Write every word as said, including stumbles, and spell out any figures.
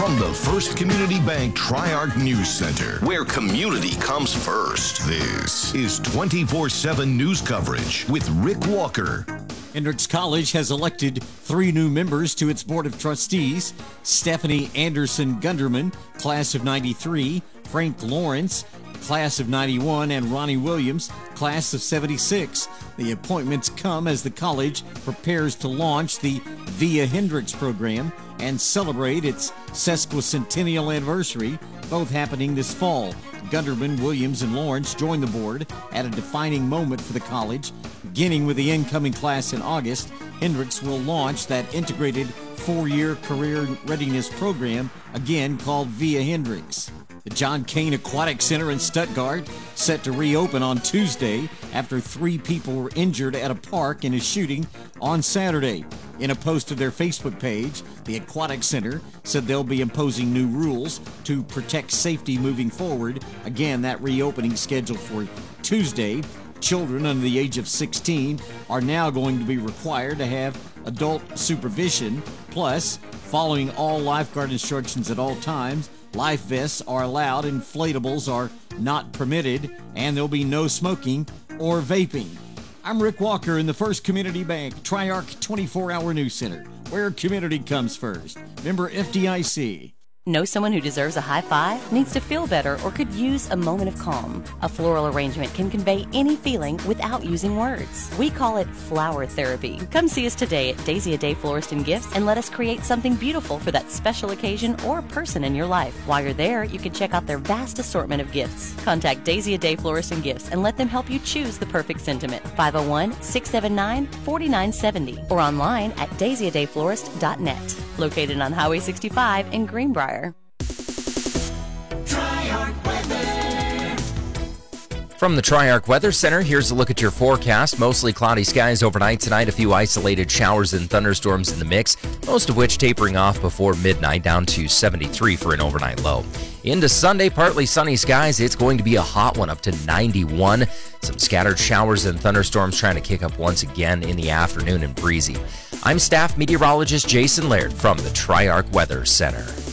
From the First Community Bank Tri-Arc News Center, where community comes first, this is twenty-four seven news coverage with Rick Walker. Hendrix College has elected three new members to its Board of Trustees. Stephanie Anderson Gunderman, class of ninety-three, Frank Lawrence, class of ninety-one, and Ronnie Williams, class of seventy-six. The appointments come as the college prepares to launch the Via Hendrix program and celebrate its sesquicentennial anniversary, both happening this fall. Gunderman, Williams, and Lawrence joined the board at a defining moment for the college. Beginning with the incoming class in August, Hendrix will launch that integrated four-year career readiness program, again called Via Hendrix. The John Cain Aquatic Center in Stuttgart set to reopen on Tuesday after three people were injured at a park in a shooting on Saturday. In a post to their Facebook page, the Aquatic Center said they'll be imposing new rules to protect safety moving forward. Again, that reopening scheduled for Tuesday. Children under the age of sixteen are now going to be required to have adult supervision. Plus, following all lifeguard instructions at all times, life vests are allowed, inflatables are not permitted, and there'll be no smoking or vaping. I'm Rick Walker in the First Community Bank Tri-Arc twenty-four hour News Center, where community comes first. Member F D I C. Know someone who deserves a high five, needs to feel better, or could use a moment of calm? A floral arrangement can convey any feeling without using words. We call it flower therapy. Come see us today at Daisy a Day Florist and Gifts and let us create something beautiful for that special occasion or person in your life. While you're there, you can check out their vast assortment of gifts. Contact Daisy a Day Florist and Gifts and let them help you choose the perfect sentiment. five oh one, six seven nine, four nine seven oh or online at daisy a day florist dot net. Located on Highway sixty-five in Greenbrier. From the Tri-Arc Weather Center, here's a look at your forecast. Mostly cloudy skies overnight tonight, a few isolated showers and thunderstorms in the mix, most of which tapering off before midnight down to seventy-three for an overnight low. Into Sunday, partly sunny skies. It's going to be a hot one up to ninety-one. Some scattered showers and thunderstorms trying to kick up once again in the afternoon and breezy. I'm staff meteorologist Jason Laird from the Tri-Arc Weather Center.